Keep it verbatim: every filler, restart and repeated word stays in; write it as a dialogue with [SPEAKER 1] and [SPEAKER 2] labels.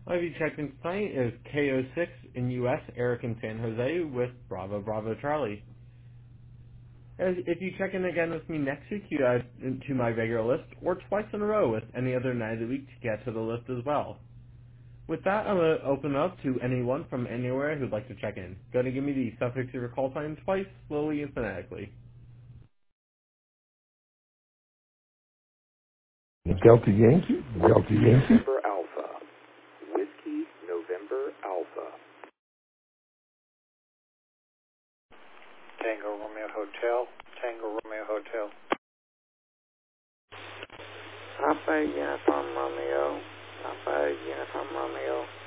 [SPEAKER 1] I'll be checking tonight is K O six in U S, Eric in San Jose with Bravo Bravo Charlie. As if you check in again with me next week, you add to my regular list, or twice in a row with any other night of the week to get to the list as well. With that, I'm going to open up to anyone from anywhere who'd like to check in. Going to give me the suffix of your call sign twice, slowly and phonetically.
[SPEAKER 2] Delta Yankee, Delta Yankee.
[SPEAKER 3] November Alpha. Whiskey November Alpha. Tango Romeo Hotel. Tango Romeo Hotel.
[SPEAKER 4] Papa Uniform Romeo. Papa Uniform Romeo.